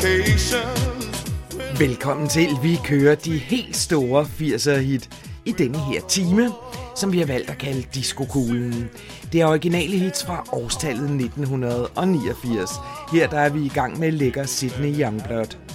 Velkommen til. Vi kører de helt store 80'er hit i denne her time, som vi har valgt at kalde Disco-kuglen. Det er originale hits fra årstallet 1989. Her der er vi i gang med lækker Sydney Youngblood.